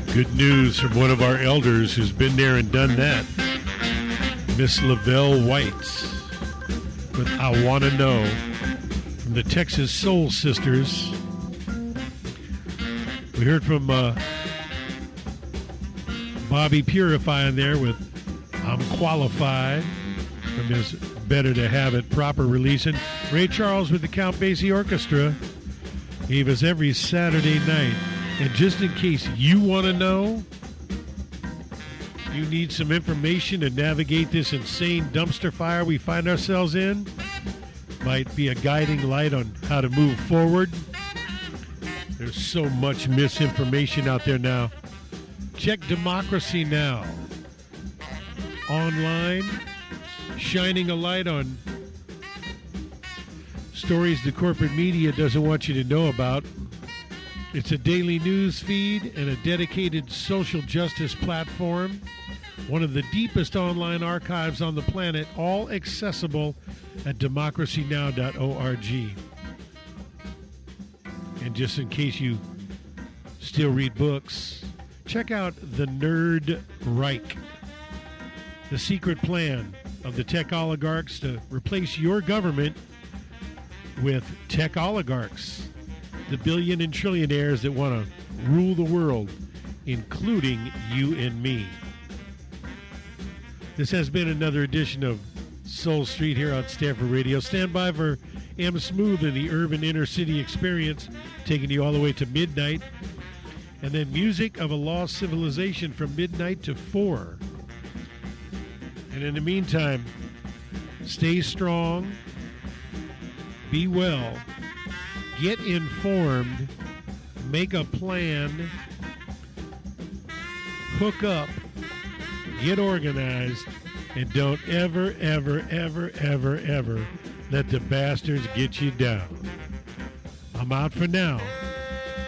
Good news from one of our elders who's been there and done that. Miss Lavelle White with I Wanna Know from the Texas Soul Sisters. We heard from Bobby Purify in there with I'm Qualified from his Better to Have It proper release. And Ray Charles with the Count Basie Orchestra gave us Every Saturday Night. And just in case you want to know, you need some information to navigate this insane dumpster fire we find ourselves in, might be a guiding light on how to move forward. There's so much misinformation out there now. Check Democracy Now! Online, shining a light on stories the corporate media doesn't want you to know about. It's a daily news feed and a dedicated social justice platform. One of the deepest online archives on the planet, all accessible at democracynow.org. And just in case you still read books, check out The Nerd Reich, the secret plan of the tech oligarchs to replace your government with tech oligarchs, the billion and trillionaires that want to rule the world, including you and me. This has been another edition of Soul Street here on Stanford Radio. Stand by for M. Smooth and the Urban Inner City Experience, taking you all the way to midnight. And then Music of a Lost Civilization from midnight to 4. And in the meantime, stay strong, be well, get informed, make a plan, hook up, get organized, and don't ever, ever, ever, ever, ever let the bastards get you down. I'm out for now.